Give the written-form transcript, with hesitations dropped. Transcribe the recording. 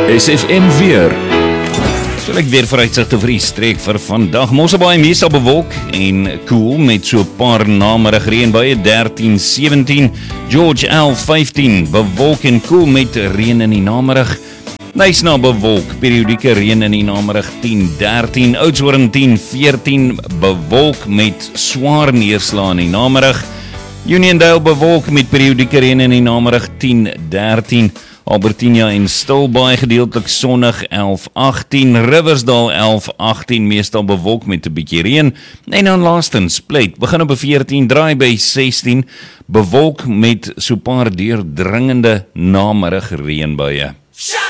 SFM weer. Sal ek weer vooruitsigte vir die streek vir vandag. Mosselbaai meestal bewolk en koel met so 'n paar namerige reënbuie 13, 17. George 11, 15. Bewolk en koel met reën in die namerig. Knysna bewolk, periodieke reën in die namerig 10, 13. Oudtshoorn 10, 14. Bewolk met swaar neerslae in die namerig. Uniondale bewolk met periodieke reën in die namerig 10, 13. Albertina en Stilbaai gedeeltelik sonnig 11, 18. Riversdale 11, 18. Meestal bewolk met 'n bietjie reën. En dan laastens Pleit begin op 14, draai by 16. Bewolk met so 'n paar deurdringende namerige reënbuie.